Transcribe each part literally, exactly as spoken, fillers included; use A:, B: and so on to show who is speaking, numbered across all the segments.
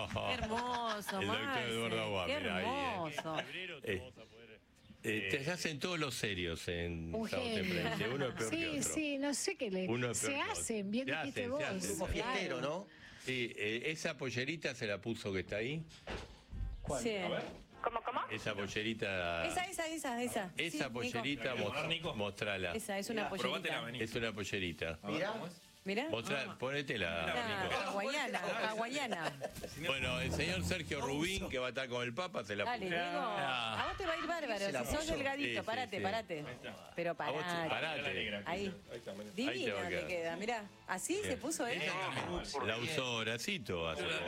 A: Qué hermoso,
B: El doctor Eduardo Aguad,
A: Qué
B: mirá ahí, eh.
A: hermoso.
B: Eh, eh, te hacen todos los serios en
C: Un
B: Sábado
C: genio.
B: Temprano. Uno es peor que
C: Sí,
B: otro.
C: sí, no sé qué le.
B: Uno es
C: Se
B: peor que otro.
C: hacen, bien
B: Se
C: dijiste
B: hacen,
C: vos.
B: se hacen.
D: Grupo fiestero, ¿no?
B: Sí, eh, esa pollerita se la puso que está ahí.
D: ¿Cuál?
A: Sí.
E: ¿Cómo, cómo?
B: Esa pollerita.
A: Esa, esa, esa, esa.
B: Esa
A: Sí,
B: pollerita,
A: Nico.
B: mos- mostrala.
A: Esa, es una pollerita.
B: Es una pollerita.
D: Mirá.
A: Mirá.
B: Mostrá, ponétela,
A: Una
B: Nico.
A: hawaiana, hawaiana.
B: Bueno, el señor Sergio Rubín, que va a estar con el Papa, se la
A: Dale,
B: puso.
A: Diego.
B: Ah.
A: A vos te va a ir bárbaro.
D: Se la
A: Si sos
D: puso.
A: delgadito,
B: Sí, sí,
A: parate,
B: sí.
A: parate. Pero
B: A vos te-
A: parate.
B: parate.
A: Ahí.
B: Ahí te va
A: Divina
B: a
A: te
B: quedar.
A: queda. Mirá. Así se puso él.
B: La usó Horacito hace poco.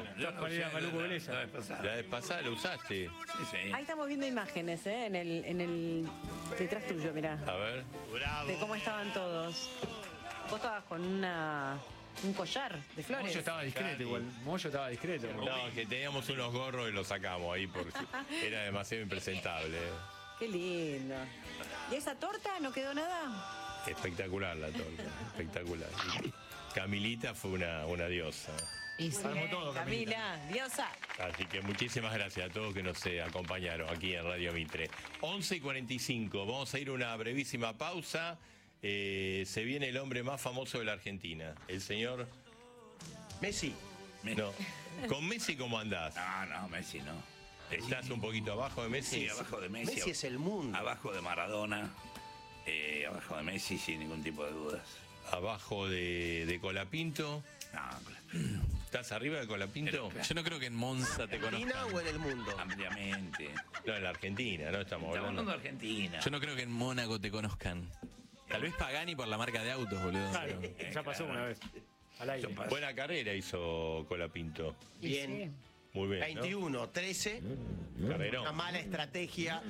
B: La vez pasada la usaste.
A: Ahí estamos viendo imágenes, ¿eh? En el, en el detrás tuyo, mirá.
B: A ver.
A: De cómo estaban todos. Vos estabas con una un collar de flores.
F: Moyo estaba discreto igual. Moyo estaba discreto.
B: No, que teníamos unos gorros y los sacamos ahí porque era demasiado impresentable.
A: Qué lindo. ¿Y esa torta no quedó nada?
B: Espectacular la torta, espectacular. Y Camilita fue una, una diosa.
C: Y sí.
F: Armó todo, Camila.
A: Camila, diosa.
B: Así que muchísimas gracias a todos que nos eh, acompañaron aquí en Radio Mitre. once y cuarenta y cinco, vamos a ir a una brevísima pausa. Eh, se viene el hombre más famoso de la Argentina, el señor...
D: Messi.
B: No, con Messi, ¿cómo andás?
G: No, no, Messi no.
B: ¿Estás un poquito abajo de Messi?
G: Sí, abajo de Messi.
D: Messi es el mundo.
G: Abajo de Maradona. Eh, abajo de Messi sin ningún tipo de dudas.
B: Abajo de, de Colapinto.
G: No,
B: ¿Estás arriba de Colapinto?
G: Pero,
H: Yo no creo que en Monza te
D: ¿Argentina
H: conozcan.
D: o en el mundo?
G: ampliamente.
B: No, en la Argentina, no estamos
G: Estamos
B: hablando.
G: hablando de Argentina.
H: Yo no creo que en Mónaco te conozcan. Tal vez Pagani por la marca de autos, boludo.
F: Claro, ya pasó una vez. Al aire.
G: Eso pasa.
B: Buena carrera hizo Colapinto.
C: Y
D: Bien.
C: sí.
B: Muy bien, ¿no?
D: veintiuno, trece.
B: Carrerón.
D: Una mala estrategia.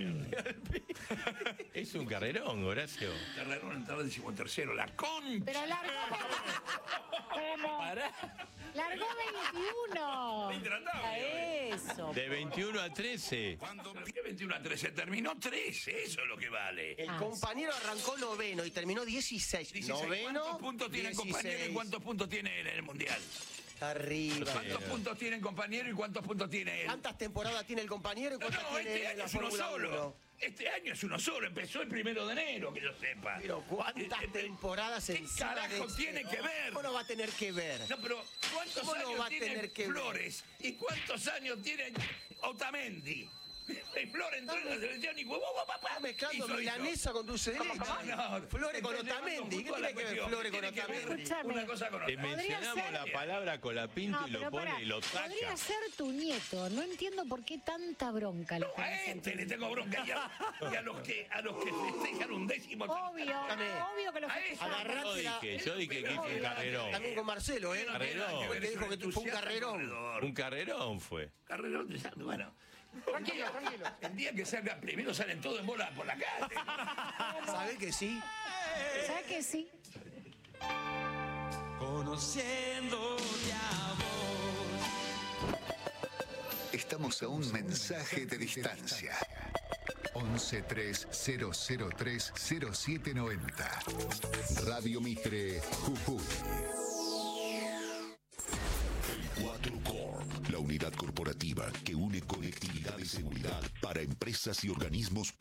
B: Es un carrerón, Horacio.
G: Carrerón entró decimotercero. La concha.
C: Pero largó. Largó veintiuno.
A: A eso.
B: De veintiuno a trece.
G: Cuando ¿qué veintiuno a trece terminó trece, eso es lo que vale.
D: El
C: Ah,
D: compañero arrancó noveno y terminó dieciséis.
G: dieciséis.
D: Noveno.
G: ¿Cuántos puntos tiene el compañero y
D: dieciséis.
G: cuántos puntos tiene él en el mundial?
D: Está arriba.
G: ¿Cuántos puntos tiene el compañero y cuántos puntos tiene él?
D: ¿Cuántas temporadas tiene el compañero y
G: No,
D: cuántas
G: no,
D: tiene
G: este
D: él en
G: año
D: la
G: es uno
D: Fórmula
G: solo.
D: uno?
G: Este año es uno solo. Empezó el primero de enero, que yo sepa.
D: Pero ¿cuántas
G: Eh, eh,
D: temporadas
G: ¿Qué
D: encima
G: carajo
D: de-
G: tiene que ver?
D: ¿Cómo no va a tener que ver?
G: No, pero ¿cuántos
D: ¿Cómo no
G: años
D: va a
G: tiene
D: tener que ver?
G: Flores? ¿Y cuántos años tiene Otamendi? Y Flores entró en la selección y huevo, papá.
D: Está mezclando
G: hizo,
D: milanesa con dulce de leche.
G: No, no,
D: Flores con
G: entonces,
D: Otamendi. ¿Qué
G: justo la
D: tiene que ver
G: cuestión.
D: Flores con
G: Tiene que ver
D: Otamendi?
C: Escuchame.
G: Una cosa con
B: Le
G: otra.
C: Podría
B: mencionamos
C: ser-
B: la palabra Colapinto
C: No,
B: y lo
C: pero
B: pone
C: pará,
B: y lo saca.
C: podría ser tu nieto. No entiendo por qué tanta bronca le
G: No, a
C: tenés
G: este
C: sentido.
G: le tengo bronca y a, y a los que a los que festejan un décimo.
C: Obvio, obvio que lo
G: A ese.
C: festejamos.
D: Agarrate
B: Yo
D: la-
B: dije, yo dije que hizo un carrerón.
D: También con Marcelo, ¿eh?
B: Carrerón.
D: Fue el que dijo que fue un carrerón.
B: Un carrerón fue.
G: Carrerón de Santo, bueno. Tranquilo, tranquilo. El día que salga primero salen todos en bola por la calle.
D: ¿Sabés que sí?
C: ¿Sabes que sí?
I: Conociéndote a vos.
J: Estamos a un mensaje de distancia. once tres cero cero tres cero siete noventa. Radio Mitre, Jujuy. cuatro Corp, la unidad corporativa que une conectividad y seguridad para empresas y organismos